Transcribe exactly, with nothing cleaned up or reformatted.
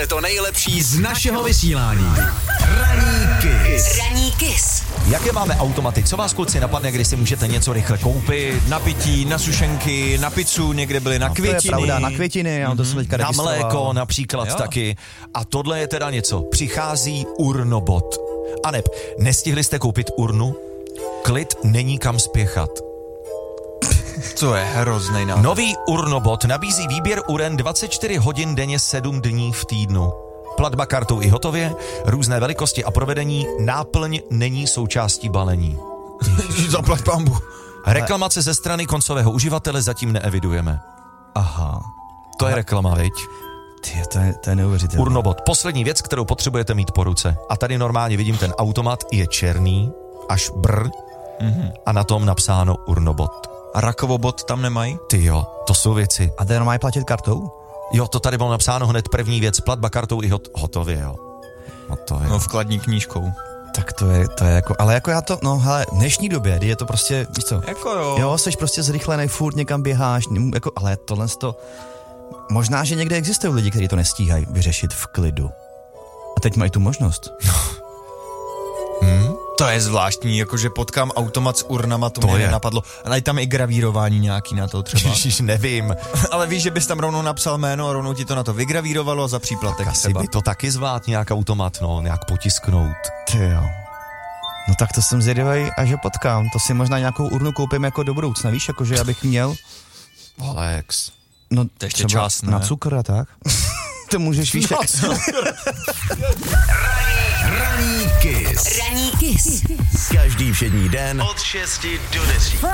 To nejlepší z našeho vysílání. Ranní Kiss. Ranní Kiss. Jaké máme automaty? Co vás, kluci, napadne, když si můžete něco rychle koupit? Na pití, na sušenky, na pizzu, někde byly na No, květiny. to je pravda, na květiny, já to jsem teďka Na registroval. mléko například Jo. taky. A tohle je teda něco. Přichází urnobot. Aneb, nestihli jste koupit urnu? Klid, není kam spěchat. To je hrozný nápad. Nový urnobot nabízí výběr uren dvacet čtyři hodin denně sedm dní v týdnu. Platba kartou i hotově, různé velikosti a provedení, náplň není součástí balení. Zaplať pambu. Reklamace ze strany koncového uživatele zatím neevidujeme. Aha. To je reklama, viď? Ty, to je, to je neuvěřitelné. Urnobot, poslední věc, kterou potřebujete mít po ruce. A tady normálně vidím, ten automat je černý, až brr, mm-hmm. a na tom napsáno urnobot. A rakovobot tam nemají? Ty jo, to jsou věci. A to mají platit kartou? Jo, to tady bylo napsáno hned první věc, platba kartou i hot, hotově, jo. Hotově. No, vkladní knížkou. Tak to je, to je jako, ale jako já to, no hele, v dnešní době, kdy je to prostě, víš co? Jako jo. Jo, seš prostě zrychlenej, furt někam běháš, jako, ale tohle to, možná, že někde existují lidi, kteří to nestíhají vyřešit v klidu. A teď mají tu možnost. Hmm? To je zvláštní, jakože potkám automat s urnama, to, To mě je. nenapadlo. Ale je tam i gravírování nějaký na to třeba. Ježiš, nevím. Ale víš, že bys tam rovnou napsal jméno a rovnou ti to na to vygravírovalo za příplatek Asi třeba. by to taky zvlád nějak automat, no, nějak potisknout. Ty jo. No tak to jsem zvědavej, až ho potkám. To si možná nějakou urnu koupím jako do budoucna, víš, jakože já bych měl. Alex. No To ještě třeba čas, ne? na cukr a tak. To můžeš, víš, jak... Ranní Kiss. Ranní Kiss. Každý všední den od šesti do deseti.